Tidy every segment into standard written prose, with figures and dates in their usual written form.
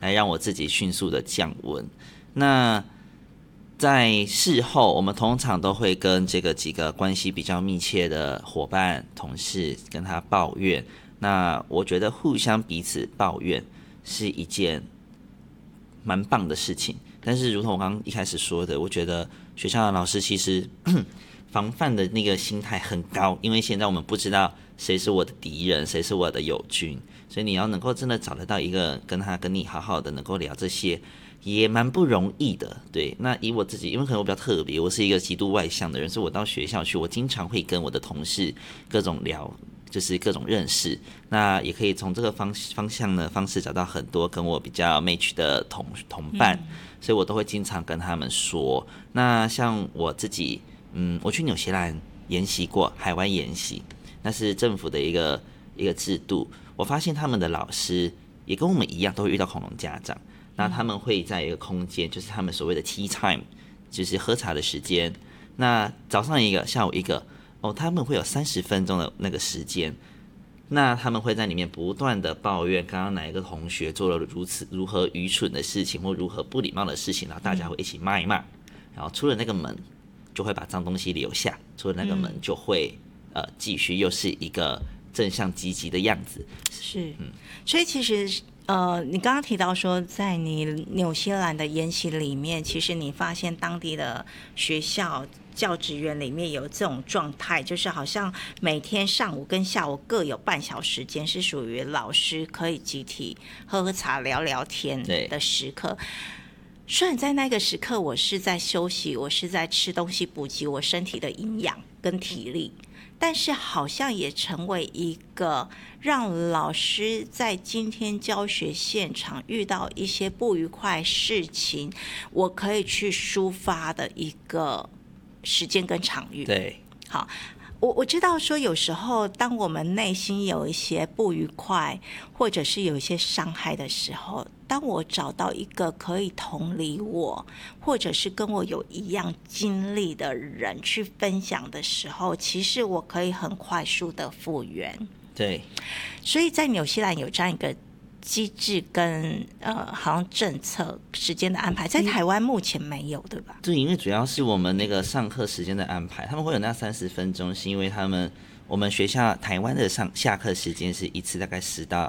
来让我自己迅速的降温。那在事后，我们通常都会跟这个几个关系比较密切的伙伴、同事跟他抱怨。那我觉得互相彼此抱怨是一件蛮棒的事情。但是如同我刚刚一开始说的，我觉得学校的老师其实防范的那个心态很高，因为现在我们不知道谁是我的敌人，谁是我的友军，所以你要能够真的找得到一个跟你好好的能够聊这些，也蛮不容易的。对，那以我自己，因为可能我比较特别，我是一个极度外向的人，所以我到学校去，我经常会跟我的同事各种聊，就是各种认识。那也可以从这个方式找到很多跟我比较 match 的同伴，所以我都会经常跟他们说。那像我自己，我去纽西兰研习过，海外研习，那是政府的一个制度。我发现他们的老师也跟我们一样，都会遇到恐龙家长。那他们会在一个空间，就是他们所谓的 tea time， 就是喝茶的时间。那早上一个，下午一个，他们会有30分钟的那个时间。那他们会在里面不断的抱怨刚刚哪一个同学做了如何愚蠢的事情，或如何不礼貌的事情，然后大家会一起骂一骂，然后出了那个门就会把脏东西留下，出了那个门就会继续又是一个正向积极的样子。 是，所以其实你刚刚提到说，在你纽西兰的研习里面，其实你发现当地的学校教职员里面有这种状态，就是好像每天上午跟下午各有半小时间是属于老师可以集体喝喝茶聊聊天的时刻。虽然在那个时刻我是在休息，我是在吃东西补给我身体的营养跟体力，但是好像也成为一个让老师在今天教学现场遇到一些不愉快事情，我可以去抒发的一个时间跟场域。 对， 好，我知道说有时候当我们内心有一些不愉快，或者是有一些伤害的时候，当我找到一个可以同理我，或者是跟我有一样经历的人去分享的时候，其实我可以很快速的复原。 对， 所以在纽西兰有这样一个机制跟好像政策时间的安排，在台湾目前没有，对吧？ 对，因为主要是我们那个上课时间的安排，他们会有那30分钟，是因为我们学校台湾的下课时间是一次大概10到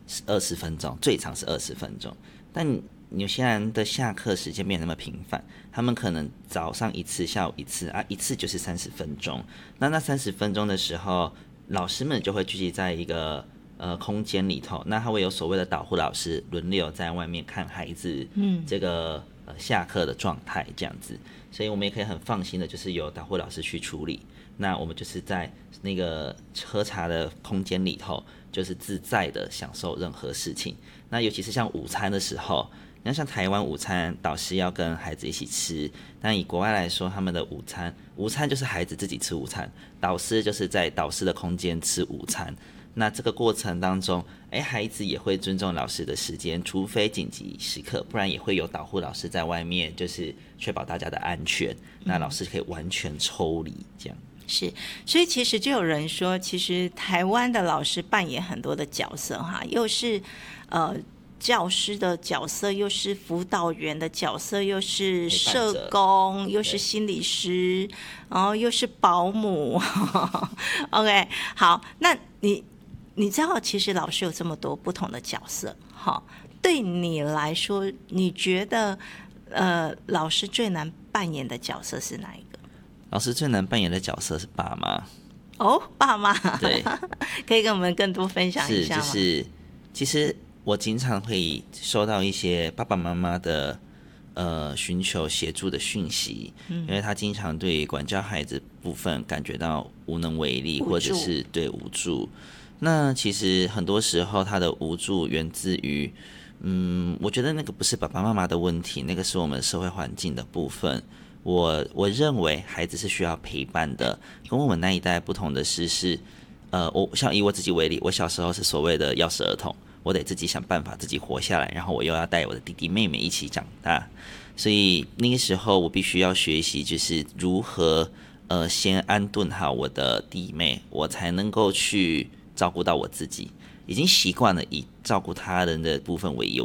20分钟，最长是20分钟。但纽西兰的下课时间没有那么频繁，他们可能早上一次，下午一次啊，一次就是30分钟。那30分钟的时候，老师们就会聚集在一个空间里头，那他会有所谓的导护老师轮流在外面看孩子这个下课的状态这样子，所以我们也可以很放心的，就是由导护老师去处理。那我们就是在那个喝茶的空间里头，就是自在的享受任何事情。那尤其是像午餐的时候，你看像台湾午餐，导师要跟孩子一起吃，但以国外来说，他们的午餐就是孩子自己吃午餐，导师就是在导师的空间吃午餐。那这个过程当中，孩子也会尊重老师的时间，除非紧急时刻，不然也会有导护老师在外面，就是确保大家的安全。那老师可以完全抽离这样。 是，所以其实就有人说，其实台湾的老师扮演很多的角色哈，又是教师的角色，又是辅导员的角色，又是社工，又是心理师，然后又是保姆。OK， 好，那你知道，其实老师有这么多不同的角色，好，对你来说，你觉得老师最难扮演的角色是哪一个？ 老师最难扮演的角色是爸妈。 爸妈， 对， 可以跟我们更多分享一下吗？ 就是其实我经常会收到一些爸爸妈妈的寻求协助的讯息，因为他经常对管教孩子部分感觉到无能为力，或者是对无助。那其实很多时候他的无助源自于我觉得那个不是爸爸妈妈的问题，那个是我们社会环境的部分。我认为孩子是需要陪伴的，跟我们那一代不同的是像以我自己为例，我小时候是所谓的钥匙儿童，我得自己想办法自己活下来，然后我又要带我的弟弟妹妹一起长大，所以那个时候我必须要学习就是如何先安顿好我的弟妹，我才能够去照顾到我自己。已经习惯了以照顾他人的部分为优